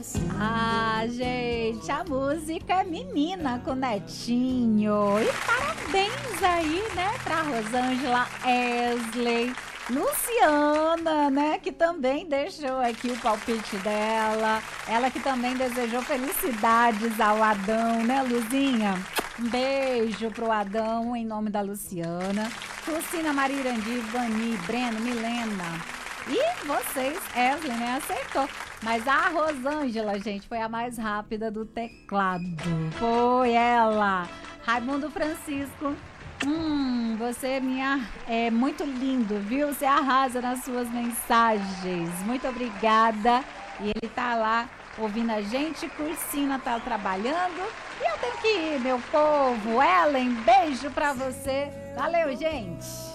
Ah, gente, a música é Menina com Netinho. E parabéns aí, né, pra Rosângela, Wesley, Luciana, né, que também deixou aqui o palpite dela. Ela que também desejou felicidades ao Adão, né, Luzinha? Um beijo pro Adão em nome da Luciana. Lucina, Marirandi, Vani, Breno, Milena. E vocês, Wesley, né, acertou. Mas a Rosângela, gente, foi a mais rápida do teclado. Foi ela. Raimundo Francisco. Você, minha, é muito lindo, viu? Você arrasa nas suas mensagens. Muito obrigada. E ele tá lá ouvindo a gente. Cursina tá trabalhando. E eu tenho que ir, meu povo. Ellen, beijo pra você. Valeu, gente.